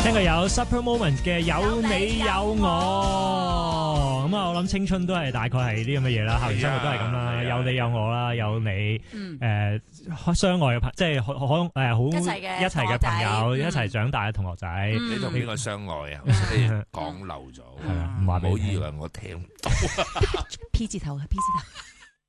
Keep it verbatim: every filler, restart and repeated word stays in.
聽過有 Super Moment 嘅有你有我，咁啊，我諗青春都係大概係啲咁嘅嘢啦，校園生活都係咁啦，有你有我啦，有你誒相愛嘅朋，即係可可誒好一齊嘅一齊嘅朋友，一齊長大嘅同學仔。 你同邊個相愛啊？講漏咗， 係啊，唔話唔好以為我聽唔到。 P 字頭嘅 P 字頭。